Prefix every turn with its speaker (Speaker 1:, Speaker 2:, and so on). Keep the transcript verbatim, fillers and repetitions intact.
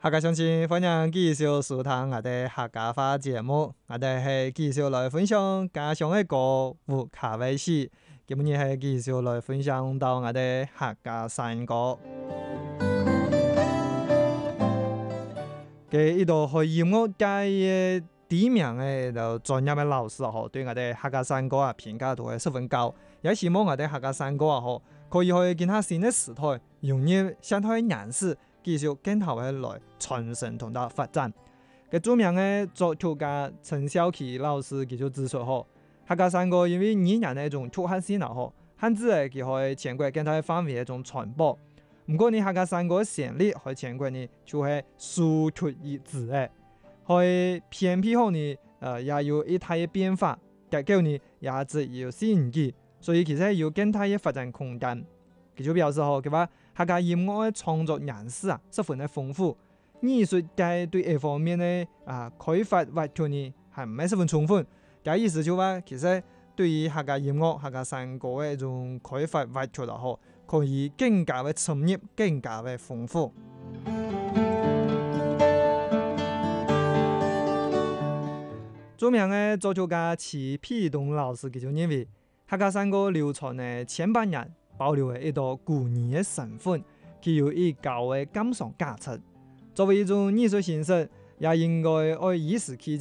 Speaker 1: 客家鄉親，歡迎繼續收聽我哋客家話節目。我哋係繼續來分享家鄉嘅歌有客話史。今日係繼續來分享到我哋客家山歌。嘅呢度係音樂界嘅知名嘅就專業嘅老師啊，對我哋客家山歌啊評價都係十分高。也希望我哋客家山歌啊，可以去見下新嘅時代，融入現代人士。繼續跟頭嘅來傳承同埋發展。嘅著名嘅作曲家陳少琪老師佢就指出吼，客家山歌因為語言嘅一種突發性啦吼，限制誒佢可以全國更大範圍嘅一種傳播。唔過你客家山歌嘅旋律喺全國呢就係殊途一致誒，喺偏僻後呢誒也有一大嘅變化，結構呢也只有新意，所以其實有更大嘅發展空間。佢就表示吼，佢話客家音樂嘅創作人士啊，十分嘅豐富。藝術界對呢方面咧啊開發挖掘呢，係唔係十分充分。嘅意思就話，其實對於客家音樂、客家山歌嘅一種開發挖掘啦，嗬，可以更加嘅深入，更加嘅豐富。著名嘅作曲家齊丕東老師佢就認為，客家山歌流傳嘅千百年。保留了一道古意嘅身份，具有一高嘅鑑賞價值。作為一種藝術形式，也應該愛以時期。